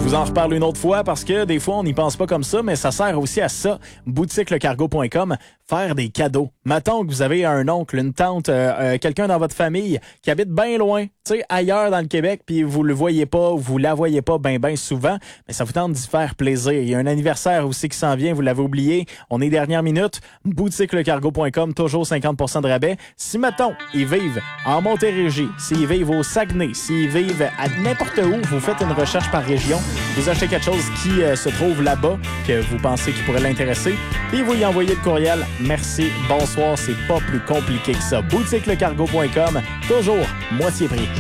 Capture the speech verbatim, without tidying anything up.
vous en reparle une autre fois parce que des fois, on n'y pense pas comme ça, mais ça sert aussi à ça. boutique le cargo point com, faire des cadeaux. Mettons que vous avez un oncle, une tante, euh, euh, quelqu'un dans votre famille qui habite bien loin, tu sais, ailleurs dans le Québec, puis vous le voyez pas, vous la voyez pas bien ben souvent, mais ça vous tente d'y faire plaisir. Il y a un anniversaire aussi qui s'en vient, vous l'avez oublié. On est dernière minute. boutique le cargo point com, toujours cinquante pour cent de rabais. Si, mettons, ils vivent en Montérégie, s'ils vivent au Saguenay, s'ils vivent à n'importe où, vous faites une recherche par région, vous achetez quelque chose qui euh, se trouve là-bas, que vous pensez qui pourrait l'intéresser, puis vous y envoyez le courriel. Merci, bonsoir, c'est pas plus compliqué que ça. boutique le cargo point com, toujours moitié prix.